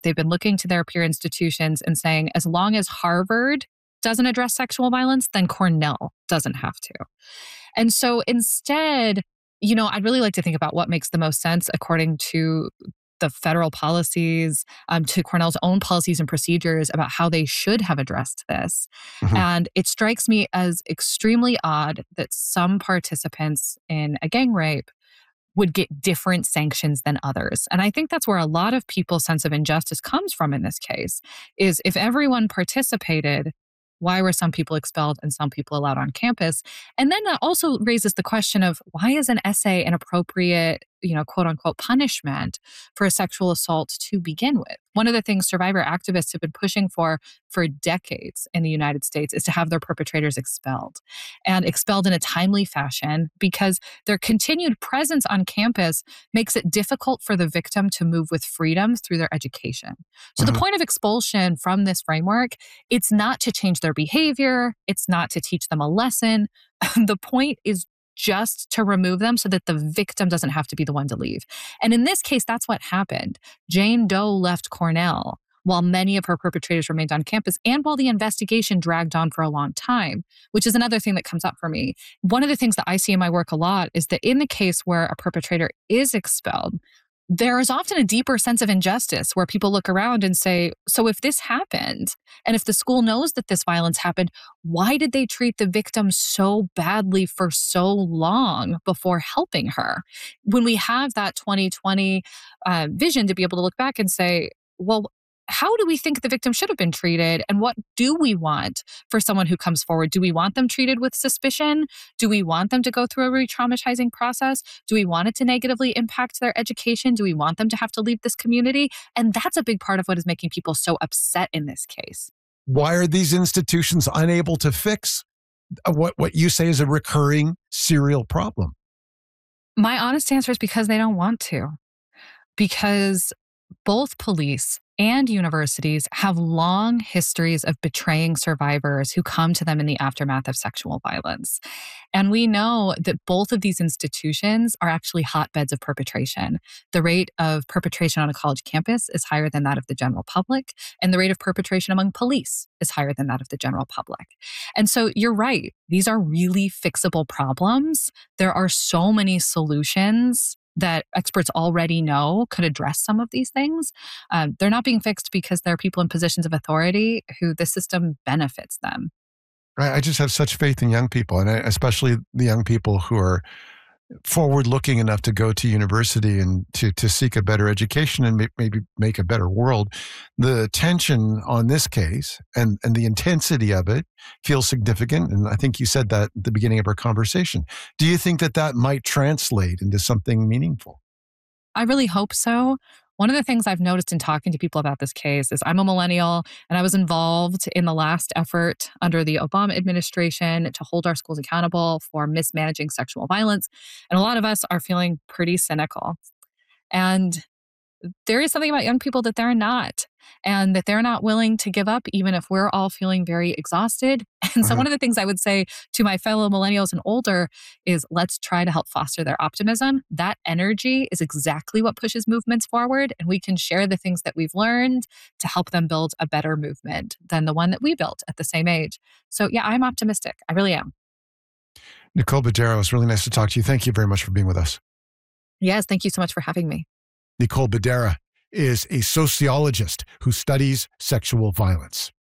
They've been looking to their peer institutions and saying, as long as Harvard doesn't address sexual violence, then Cornell doesn't have to. And so instead, I'd really like to think about what makes the most sense according to the federal policies, to Cornell's own policies and procedures about how they should have addressed this. Mhm. And it strikes me as extremely odd that some participants in a gang rape would get different sanctions than others. And I think that's where a lot of people's sense of injustice comes from in this case, is if everyone participated, why were some people expelled and some people allowed on campus? And then that also raises the question of why is an essay an appropriate, quote unquote, punishment for a sexual assault to begin with? One of the things survivor activists have been pushing for decades in the United States is to have their perpetrators expelled, and expelled in a timely fashion, because their continued presence on campus makes it difficult for the victim to move with freedom through their education. So the point of expulsion from this framework, it's not to change their behavior, it's not to teach them a lesson. The point is just to remove them so that the victim doesn't have to be the one to leave. And in this case, that's what happened. Jane Doe left Cornell while many of her perpetrators remained on campus and while the investigation dragged on for a long time, which is another thing that comes up for me. One of the things that I see in my work a lot is that in the case where a perpetrator is expelled, there is often a deeper sense of injustice where people look around and say, so if this happened, and if the school knows that this violence happened, why did they treat the victim so badly for so long before helping her? When we have that 2020 vision to be able to look back and say, well, how do we think the victim should have been treated? And what do we want for someone who comes forward? Do we want them treated with suspicion? Do we want them to go through a re-traumatizing process? Do we want it to negatively impact their education? Do we want them to have to leave this community? And that's a big part of what is making people so upset in this case. Why are these institutions unable to fix what you say is a recurring serial problem? My honest answer is because they don't want to. Because both police and universities have long histories of betraying survivors who come to them in the aftermath of sexual violence. And we know that both of these institutions are actually hotbeds of perpetration. The rate of perpetration on a college campus is higher than that of the general public, and the rate of perpetration among police is higher than that of the general public. And so you're right, these are really fixable problems. There are so many solutions that experts already know could address some of these things. They're not being fixed because there are people in positions of authority who the system benefits them. I just have such faith in young people, and especially the young people who are forward-looking enough to go to university and to seek a better education and maybe make a better world. The tension on this case and the intensity of it feels significant, and I think you said that at the beginning of our conversation. Do you think that might translate into something meaningful? I really hope so. One of the things I've noticed in talking to people about this case is I'm a millennial, and I was involved in the last effort under the Obama administration to hold our schools accountable for mismanaging sexual violence. And a lot of us are feeling pretty cynical. And there is something about young people that they're not, and that they're not willing to give up, even if we're all feeling very exhausted. And so one of the things I would say to my fellow millennials and older is let's try to help foster their optimism. That energy is exactly what pushes movements forward, and we can share the things that we've learned to help them build a better movement than the one that we built at the same age. So yeah, I'm optimistic. I really am. Nicole Badera, it was really nice to talk to you. Thank you very much for being with us. Yes, thank you so much for having me. Nicole Badera is a sociologist who studies sexual violence.